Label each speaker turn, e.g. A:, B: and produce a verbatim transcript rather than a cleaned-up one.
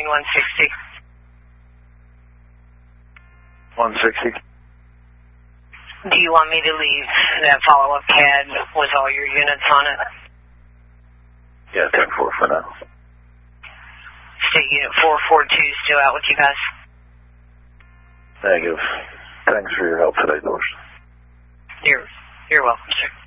A: Marine one sixty.
B: one sixty.
A: Do you want me to leave that follow-up pad with all your units on it?
B: Yeah, ten four for now.
A: State Unit four four two still out with you guys?
B: Negative. Thanks for your help today, Doris.
A: You're, you're welcome, sir.